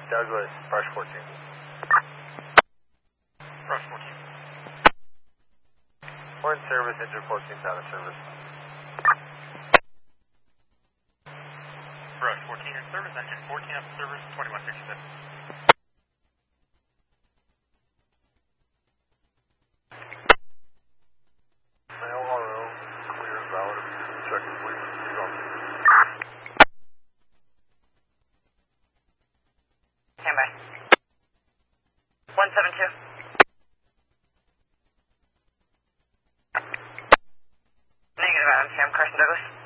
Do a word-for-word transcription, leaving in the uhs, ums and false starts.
Douglas, brush fourteen. Brush fourteen. We're in service, engine fourteen's out of service. Brush fourteen in service, engine fourteen out of service, twenty-one sixty-six. L R O, clear and valid. Check it, please. Stand by. one seven two. Negative, I'm Sam Carson Douglas.